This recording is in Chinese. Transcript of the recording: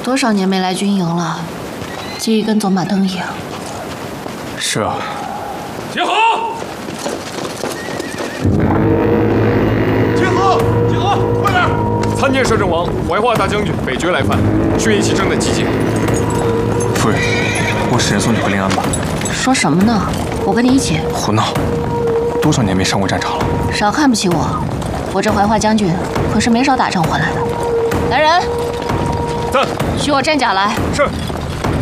多少年没来军营了，记忆跟走马灯一样。 是啊。 集合！集合！集合！快点！参见摄政王，怀化大将军北绝来犯，血液期正在集结。 夫人，我使人送你回临安吧。 说什么呢？我跟你一起。 胡闹！多少年没上过战场了？ 少看不起我，我这怀化将军可是没少打仗回来的。来人， 在， 取我战甲来。 是。